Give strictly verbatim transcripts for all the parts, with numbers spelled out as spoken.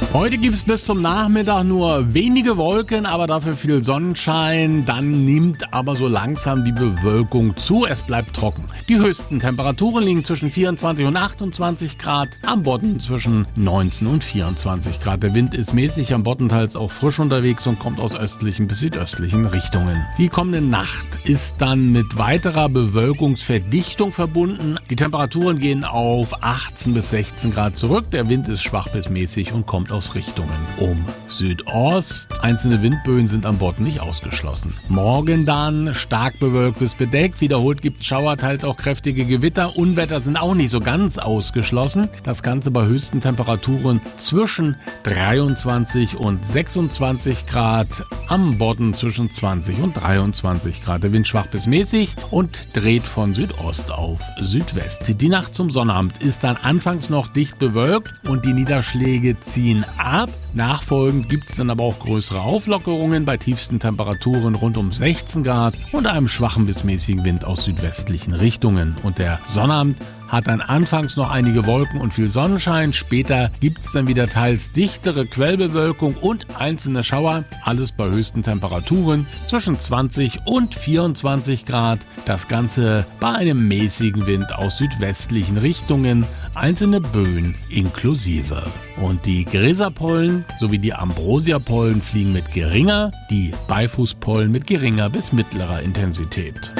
Heute gibt es bis zum Nachmittag nur wenige Wolken, aber dafür viel Sonnenschein. Dann nimmt aber so langsam die Bewölkung zu. Es bleibt trocken. Die höchsten Temperaturen liegen zwischen vierundzwanzig und achtundzwanzig Grad. Am Bodden zwischen neunzehn und vierundzwanzig Grad. Der Wind ist mäßig, am Bodden teils auch frisch unterwegs und kommt aus östlichen bis südöstlichen Richtungen. Die kommende Nacht ist dann mit weiterer Bewölkungsverdichtung verbunden. Die Temperaturen gehen auf achtzehn bis sechzehn Grad zurück. Der Wind ist schwach bis mäßig und kommt aus Richtungen um Südost. Einzelne Windböen sind am Bodden nicht ausgeschlossen. Morgen dann stark bewölkt bis bedeckt. Wiederholt gibt es Schauer, teils auch kräftige Gewitter. Unwetter sind auch nicht so ganz ausgeschlossen. Das Ganze bei höchsten Temperaturen zwischen dreiundzwanzig und sechsundzwanzig Grad. Am Bodden zwischen zwanzig und dreiundzwanzig Grad. Der Wind schwach bis mäßig und dreht von Südost auf Südwest. Die Nacht zum Sonnabend ist dann anfangs noch dicht bewölkt und die Niederschläge ziehen ab. Nachfolgend gibt es dann aber auch größere Auflockerungen bei tiefsten Temperaturen rund um sechzehn Grad und einem schwachen bis mäßigen Wind aus südwestlichen Richtungen. Und der Sonnabend hat dann anfangs noch einige Wolken und viel Sonnenschein. Später gibt es dann wieder teils dichtere Quellbewölkung und einzelne Schauer. Alles bei höchsten Temperaturen zwischen zwanzig und vierundzwanzig Grad. Das Ganze bei einem mäßigen Wind aus südwestlichen Richtungen. Einzelne Böen inklusive. Und die Gräserpollen sowie die Ambrosiapollen fliegen mit geringer, die Beifußpollen mit geringer bis mittlerer Intensität.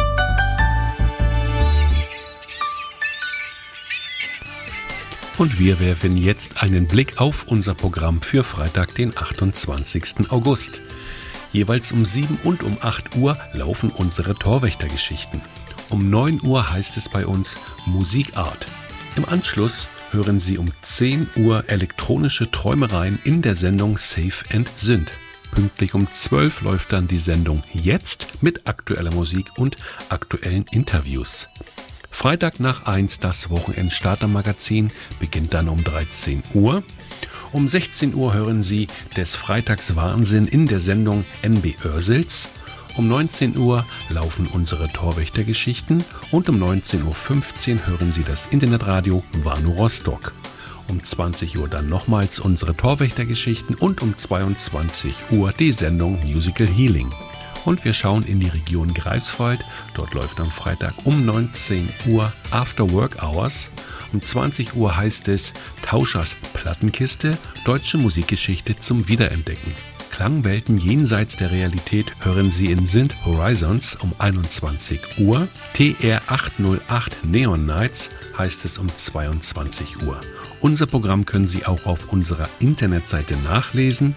Und wir werfen jetzt einen Blick auf unser Programm für Freitag, den achtundzwanzigsten August. Jeweils um sieben und um acht Uhr laufen unsere Torwächtergeschichten. Um neun Uhr heißt es bei uns Musikart. Im Anschluss hören Sie um zehn Uhr elektronische Träumereien in der Sendung Safe and Sünd. Pünktlich um zwölf läuft dann die Sendung Jetzt mit aktueller Musik und aktuellen Interviews. Freitag nach eins das Wochenendstarter-Magazin beginnt dann um dreizehn Uhr. Um sechzehn Uhr hören Sie des Freitags Wahnsinn in der Sendung N B Oersels. Um neunzehn Uhr laufen unsere Torwächtergeschichten und um neunzehn Uhr fünfzehn hören Sie das Internetradio Vanu Rostock. Um zwanzig Uhr dann nochmals unsere Torwächtergeschichten und um zweiundzwanzig Uhr die Sendung Musical Healing. Und wir schauen in die Region Greifswald. Dort läuft am Freitag um neunzehn Uhr After Work Hours. Um zwanzig Uhr heißt es Tauschers Plattenkiste, deutsche Musikgeschichte zum Wiederentdecken. Klangwelten jenseits der Realität hören Sie in Synth Horizons um einundzwanzig Uhr. T R achthundertacht Neon Nights heißt es um zweiundzwanzig Uhr. Unser Programm können Sie auch auf unserer Internetseite nachlesen.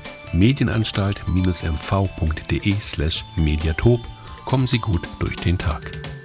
medienanstalt-mv.de slash mediatop. Kommen Sie gut durch den Tag.